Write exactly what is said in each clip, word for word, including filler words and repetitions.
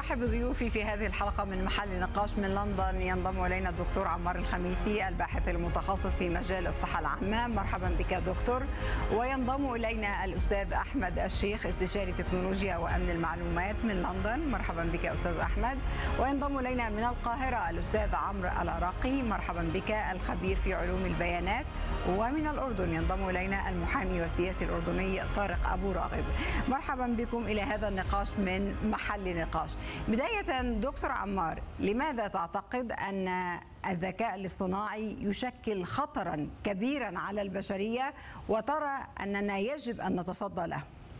أرحب بضيوفي في هذه الحلقة من محل نقاش من لندن. ينضم إلينا الدكتور عمار الخميسي الباحث المتخصص في مجال الصحة العامة. مرحبا بك دكتور. وينضم إلينا الأستاذ أحمد الشيخ استشاري تكنولوجيا وأمن المعلومات من لندن. مرحبا بك أستاذ أحمد. وينضم إلينا من القاهرة الأستاذ عمرو العراقي. مرحبا بك الخبير في علوم البيانات. ومن الأردن ينضم إلينا المحامي والسياسي الأردني طارق أبو راغب. مرحبا بكم إلى هذا النقاش من محل نقاش. بداية دكتور عمار، لماذا تعتقد أن الذكاء الاصطناعي يشكل خطرا كبيرا على البشرية وترى أننا يجب أن نتصدى له؟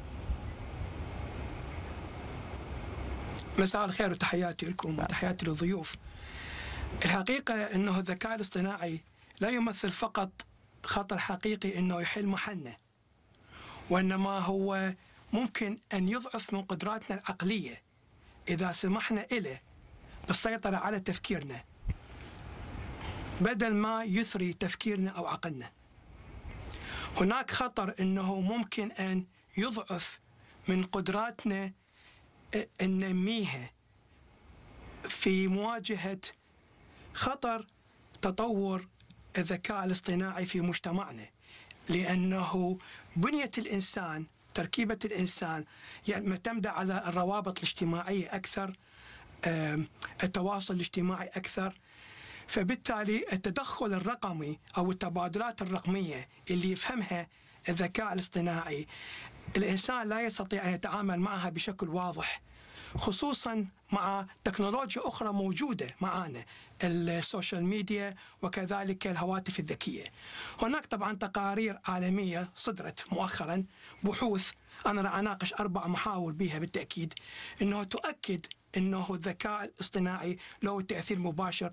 مساء الخير وتحياتي لكم وتحياتي للضيوف. الحقيقة أنه الذكاء الاصطناعي لا يمثل فقط خطر حقيقي أنه يحل محلنا، وإنما هو ممكن أن يضعف من قدراتنا العقلية إذا سمحنا إله بالسيطرة على تفكيرنا بدل ما يثري تفكيرنا أو عقلنا. هناك خطر أنه ممكن أن يضعف من قدراتنا أن ننميها في مواجهة خطر تطور الذكاء الاصطناعي في مجتمعنا، لأنه بنية الإنسان، تركيبة الإنسان يعني معتمدة على الروابط الاجتماعية أكثر، التواصل الاجتماعي أكثر، فبالتالي التدخل الرقمي أو التبادلات الرقمية اللي يفهمها الذكاء الاصطناعي الإنسان لا يستطيع أن يتعامل معها بشكل واضح، خصوصا مع تكنولوجيا أخرى موجودة معنا، السوشيال ميديا وكذلك الهواتف الذكية. هناك طبعا تقارير عالمية صدرت مؤخرا، بحوث أنا راح أناقش أربع محاور بها بالتأكيد، أنه تؤكد أنه الذكاء الاصطناعي له تأثير مباشر